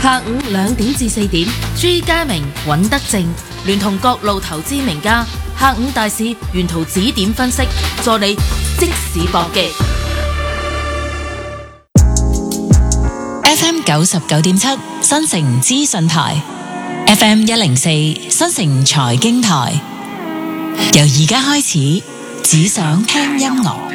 下午2點至4點，朱家明、尹德正聯同各路投資名家，下午大市沿途指點分析，助你即市搏擊。 FM 99.7新城資訊台， FM 104新城財經台。由而家開始，只想聽音樂。